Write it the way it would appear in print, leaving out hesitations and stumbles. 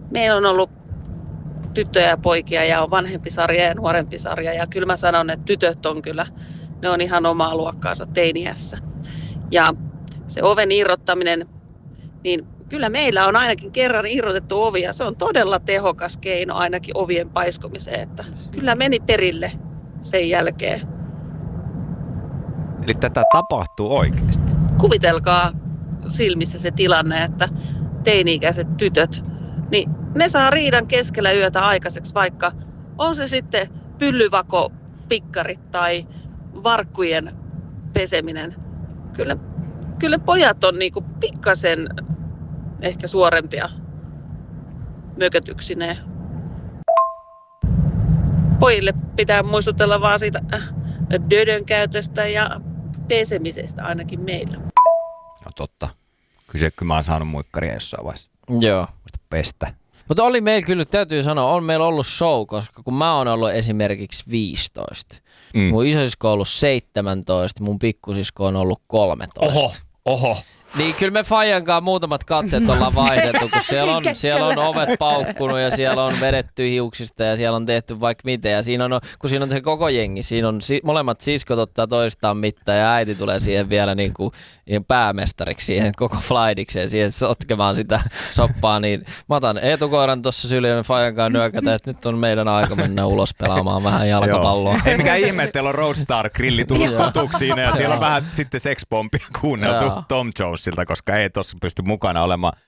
Meillä on ollut tyttöjä ja poikia ja on vanhempi sarja ja nuorempi sarja. Ja kyllä mä sanon, että tytöt on kyllä, ne on ihan omaa luokkaansa teiniässä. Ja se oven irrottaminen, niin kyllä meillä on ainakin kerran irrotettu ovi ja se on todella tehokas keino ainakin ovien paiskomiseen. Että kyllä meni perille sen jälkeen. Eli tätä tapahtuu oikeasti. Kuvitelkaa silmissä se tilanne, että teini-ikäiset tytöt, niin ne saa riidan keskellä yötä aikaiseksi, vaikka on se sitten pyllyvako, pikkarit tai varkkujen peseminen. Kyllä pojat on niinku pikkasen ehkä suorempia mökötyksineen. Pojille pitää muistutella vaan siitä dödön käytöstä ja pesemisestä ainakin meillä. No totta. Kyllä mä oon saanut muikkaria jossain vaiheessa. Joo. Muista pestä. Mutta oli meillä kyllä, täytyy sanoa, on meillä ollut show, koska kun mä oon ollut esimerkiksi 15. Mun isosisko on ollut 17, mun pikkusisko on ollut 13. Oho. Niin kyllä me Fajankaan muutamat katset ollaan vaihdettu, kun siellä on ovet paukkunut ja siellä on vedetty hiuksista ja siellä on tehty vaikka miten. Ja kun siinä on se koko jengi, siinä on molemmat siskot ottaa toistaan mittaa ja äiti tulee siihen vielä niin kuin päämestariksi siihen koko flightikseen, siihen sotkemaan sitä soppaa. Niin mä otan etukoiran tuossa syliin ja me Fajankaan nyökätä, että nyt on meidän aika mennä ulos pelaamaan vähän jalkapalloa. Ei mikään ihme, että teillä on Roadstar-grilli tullut tutuksiin ja siellä on vähän sitten sexpompia kuunneltu Tom Jonesilta, koska ei tossa pysty mukana olemaan.